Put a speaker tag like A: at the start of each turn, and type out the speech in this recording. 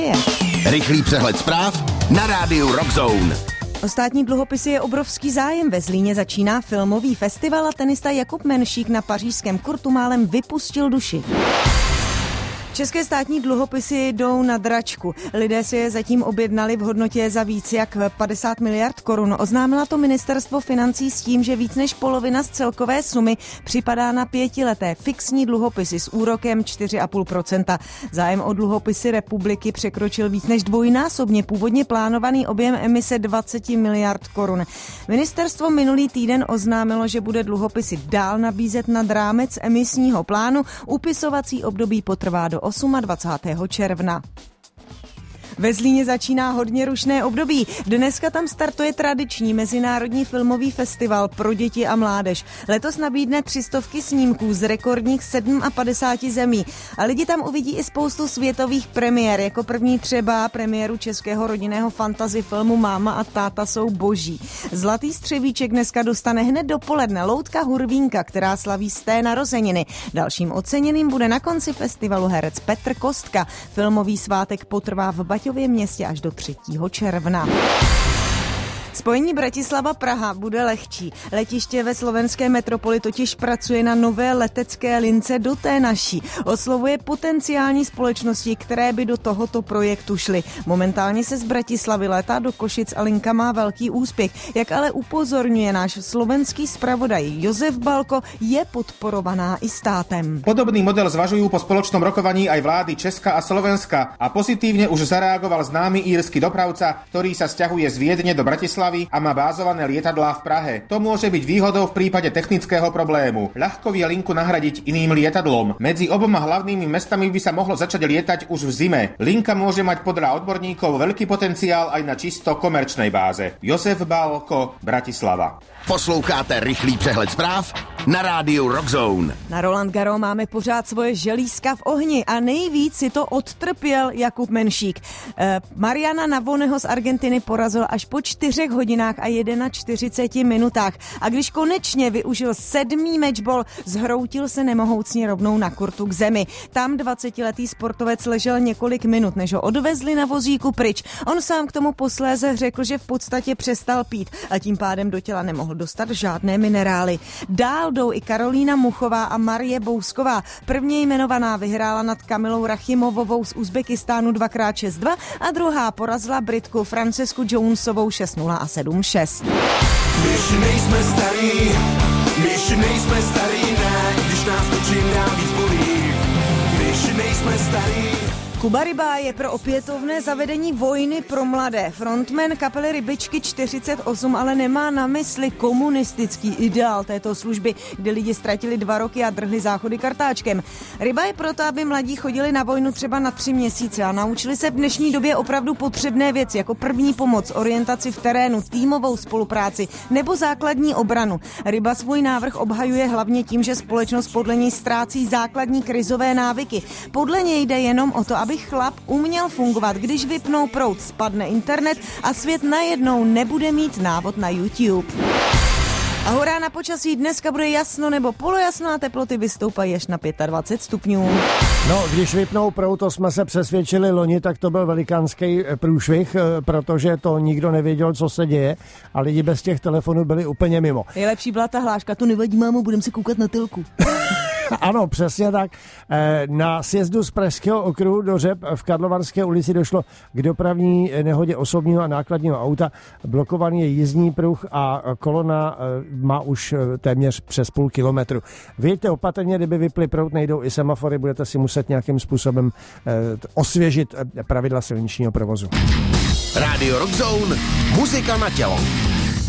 A: Rychlý přehled zpráv na rádiu Rock Zone.
B: O státní dluhopisy je obrovský zájem. Ve Zlíně začíná filmový festival a tenista Jakub Menšík na pařížském kurtu málem vypustil duši. České státní dluhopisy jdou na dračku. Lidé si je zatím objednali v hodnotě za víc jak 50 miliard korun. Oznámila to ministerstvo financí s tím, že víc než polovina z celkové sumy připadá na 5leté fixní dluhopisy s úrokem 4,5%. Zájem o dluhopisy republiky překročil víc než dvojnásobně původně plánovaný objem emise 20 miliard korun. Ministerstvo minulý týden oznámilo, že bude dluhopisy dál nabízet nad rámec emisního plánu. Upisovací období potrvá do 28. června. Ve Zlíně začíná hodně rušné období. Dneska tam startuje tradiční mezinárodní filmový festival pro děti a mládež. Letos nabídne 300 snímků z rekordních 57 zemí. A lidi tam uvidí i spoustu světových premiér. Jako první třeba premiéru českého rodinného fantasy filmu Máma a táta jsou boží. Zlatý střevíček dneska dostane hned dopoledne Loutka Hurvínka, která slaví 100. narozeniny. Dalším oceněným bude na konci festivalu herec Petr Kostka. Filmový svátek potrvá v Baťově městě až do 3. června. Spojení Bratislava-Praha bude lehčí. Letiště ve slovenské metropoli totiž pracuje na nové letecké lince do té naší. Oslovuje potenciální společnosti, které by do tohoto projektu šly. Momentálně se z Bratislavy létá do Košic a linka má velký úspěch. Jak ale upozorňuje náš slovenský zpravodaj Josef Balko, je podporovaná i státem.
C: Podobný model zvažujú po spoločnom rokovaní aj vlády Česka a Slovenska a pozitívne už zareagoval známy írsky dopravca, ktorý sa sťahuje z Viedne do Bratislavy a má bázované lietadlá v Prahe. To môže byť výhodou v prípade technického problému. Ľahko vie linku nahradiť iným lietadlom. Medzi oboma hlavnými mestami by sa mohlo začať lietať už v zime. Linka môže mať podľa odborníkov veľký potenciál aj na čisto komerčnej báze. Josef Balko, Bratislava.
A: Posloucháte rychlý přehled zpráv na rádiu Rock Zone.
B: Na Roland Garros máme pořád svoje želízka v ohni a nejvíc si to odtrpěl Jakub Menšík. Mariana Navoneho z Argentiny porazil až po 4 hodinách a 41 minutách. A když konečně využil 7. matchball, zhroutil se nemohoucně rovnou na kurtu k zemi. Tam 20letý sportovec ležel několik minut, než ho odvezli na vozíku pryč. On sám k tomu posléze řekl, že v podstatě přestal pít a tím pádem do těla nemohl dostat žádné minerály. Dál jdou i Karolína Muchová a Marie Bousková. První jmenovaná vyhrála nad Kamilou Rachimovovou z Uzbekistánu 2x6-2 a druhá porazila Britku Francesku Jonesovou 6-0 a 7-6.
D: Myši nejsme starý, ne, když nás to čím dál víc bolí. Myši nejsme starý.
B: Kuba Ryba je pro opětovné zavedení vojny pro mladé. Frontman kapely Rybičky 48 ale nemá na mysli komunistický ideál této služby, kde lidi ztratili 2 roky a drhli záchody kartáčkem. Ryba je proto, aby mladí chodili na vojnu třeba na 3 měsíce a naučili se v dnešní době opravdu potřebné věci, jako první pomoc, orientaci v terénu, týmovou spolupráci nebo základní obranu. Ryba svůj návrh obhajuje hlavně tím, že společnost podle něj ztrácí základní krizové návyky. Podle něj jde jenom o to, aby chlap uměl fungovat, když vypnou proud, spadne internet a svět najednou nebude mít návod na YouTube. A hurá na počasí, dneska bude jasno nebo polojasno a teploty vystoupají až na 25 stupňů.
E: No, když vypnou proud, to jsme se přesvědčili loni, tak to byl velikánský průšvih, protože to nikdo nevěděl, co se děje a lidi bez těch telefonů byli úplně mimo.
B: Nejlepší byla ta hláška, to nevadí, mámo, budeme se koukat na telku.
E: Ano, přesně tak. Na sjezdu z Pražského okruhu do Řep v Karlovarské ulici došlo k dopravní nehodě osobního a nákladního auta. Blokovaný je jízdní pruh a kolona má už téměř přes půl kilometru. Vyjeďte opatrně, kdyby vyply proud, nejdou i semafory, budete si muset nějakým způsobem osvěžit pravidla silničního provozu.
A: Radio Rock Zone, muzika na tělo.